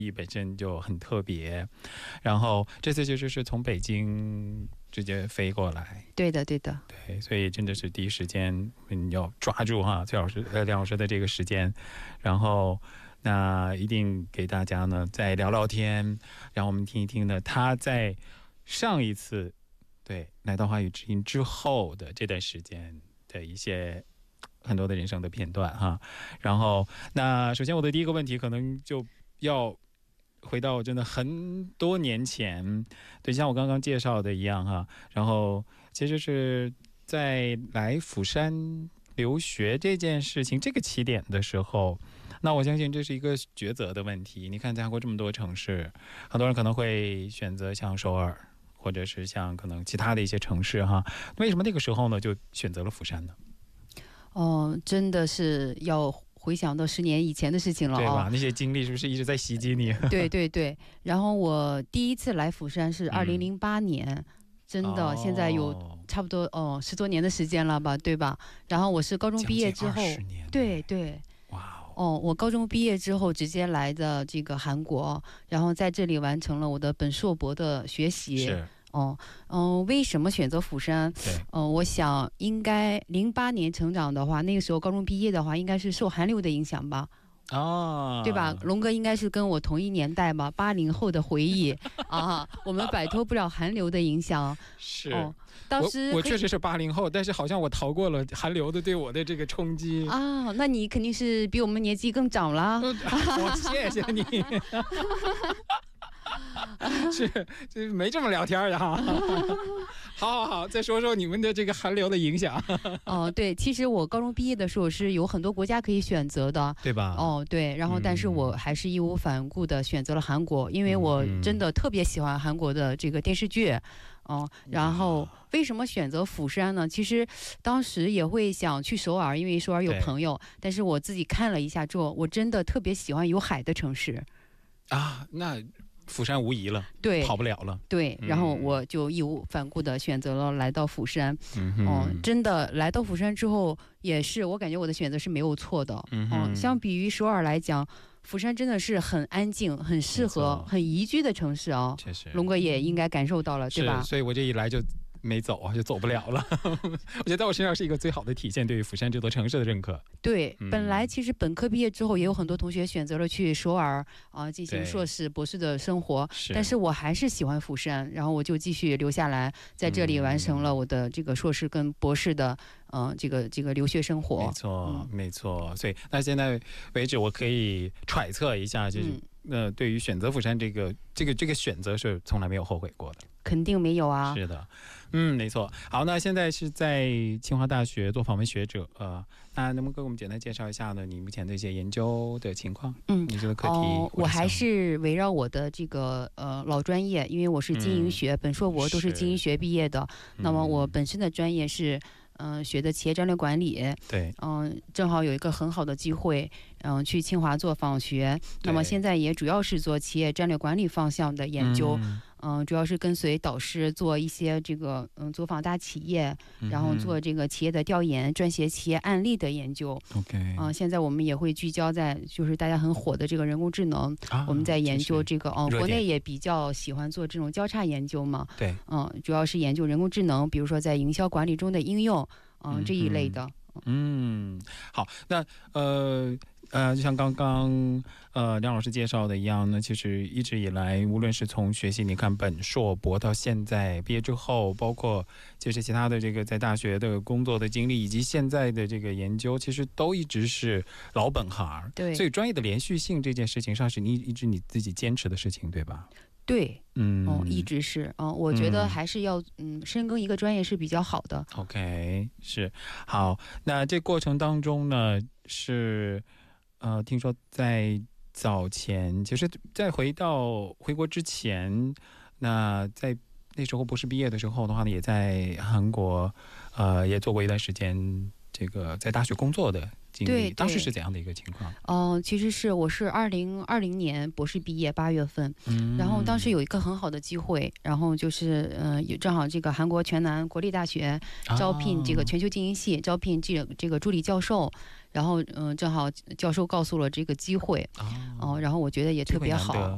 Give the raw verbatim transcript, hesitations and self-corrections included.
本身就很特别，然后这次就是从北京直接飞过来。 对的对的， 对，所以真的是第一时间你要抓住哈崔老师呃梁老师的这个时间，然后那一定给大家呢再聊聊天，让我们听一听呢他在上一次对来到华语之音之后的这段时间的一些很多的人生的片段哈。然后那首先我的第一个问题可能就要回到真的很多年前，对，像我刚刚介绍的一样哈，然后其实是在来釜山留学这件事情这个起点的时候，那我相信这是一个抉择的问题。你看在韩国这么多城市，很多人可能会选择像首尔或者是像可能其他的一些城市哈，为什么那个时候呢就选择了釜山呢？ 哦，真的是要回想到十年以前的事情了、哦、 对吧？那些经历是不是一直在袭击你？ 对对对，然后我第一次来釜山是二零零八年、嗯、真的、哦、现在有差不多哦十多年的时间了吧，对吧？然后我是高中毕业之后，对对，哇哦，我高中毕业之后直接来的这个韩国，然后在这里完成了我的本硕博的学习。是哦，嗯、呃，为什么选择釜山？对，嗯、呃，我想应该零八年成长的话，那个时候高中毕业的话，应该是受韩流的影响吧。哦，对吧？龙哥应该是跟我同一年代吧，八零后的回忆啊，我们摆脱不了韩流的影响。是，哦，当时 我, 我确实是八零后，但是好像我逃过了韩流的对我的这个冲击啊。那你肯定是比我们年纪更长了。我谢谢你。是，是没这么聊天的哈。好好好，再说说你们的这个韩流的影响。哦、呃，对，其实我高中毕业的时候是有很多国家可以选择的，对吧？哦，对，然后但是我还是义无反顾的选择了韩国，因为我真的特别喜欢韩国的这个电视剧。哦、呃，然后为什么选择釜山呢？其实当时也会想去首尔，因为首尔有朋友，但是我自己看了一下之后，我真的特别喜欢有海的城市。啊，那釜山无疑了，对，跑不了了。对，然后我就义无反顾的选择了来到釜山。嗯、呃，真的来到釜山之后，也是我感觉我的选择是没有错的。嗯、呃，相比于首尔来讲，釜山真的是很安静、很适合、很宜居的城市啊。确实，龙哥也应该感受到了，对吧？所以我这一来就没走啊，就走不了了。我觉得在我身上是一个最好的体现对于釜山这座城市的认可。对，嗯、本来其实本科毕业之后也有很多同学选择了去首尔啊、呃、进行硕士、博士的生活，但是我还是喜欢釜山，然后我就继续留下来，在这里完成了我的这个硕士跟博士的嗯、呃、这个这个留学生活。没错，嗯、没错。所以那现在为止，我可以揣测一下，就是。嗯那对于选择釜山这个这个这个选择是从来没有后悔过的，肯定没有啊。是的，嗯，没错。好，那现在是在清华大学做访问学者，呃，那能不能给我们简单介绍一下呢？你目前的一些研究的情况？嗯，你这个课题、哦，我还是围绕我的这个呃老专业，因为我是经营学，嗯、本硕博都是经营学毕业的。那么我本身的专业是。嗯、呃，学的企业战略管理，对，嗯、呃，正好有一个很好的机会，嗯、呃，去清华做访学。那么现在也主要是做企业战略管理方向的研究，嗯、呃，主要是跟随导师做一些这个嗯、呃、走访大企业，然后做这个企业的调研，撰写企业案例的研究。OK， 嗯、呃，现在我们也会聚焦在就是大家很火的这个人工智能，啊、我们在研究这个，嗯、呃，国内也比较喜欢做这种交叉研究嘛，对，嗯、呃，主要是研究人工智能，比如说在营销管理中的应用。嗯，这一类的。嗯，好，那呃呃，就像刚刚呃梁老师介绍的一样呢，其实一直以来，无论是从学习，你看本硕博到现在毕业之后，包括就是其他的这个在大学的工作的经历，以及现在的这个研究，其实都一直是老本行。对，所以专业的连续性这件事情上，是你一直你自己坚持的事情，对吧？对，嗯，哦，一直是，嗯、呃，我觉得还是要，嗯，深耕一个专业是比较好的。OK， 是，好，那这过程当中呢，是，呃，听说在早前，其实在回到回国之前，那在那时候博士毕业的时候的话呢，也在韩国，呃，也做过一段时间这个在大学工作的。对，当时是怎样的一个情况？哦、呃，其实是我是二零二零年博士毕业八月份，嗯，然后当时有一个很好的机会，然后就是呃，正好这个韩国全南国立大学招聘这个全球经营系，招聘这个这个助理教授，然后嗯、呃，正好教授告诉了这个机会，哦、呃，然后我觉得也特别好。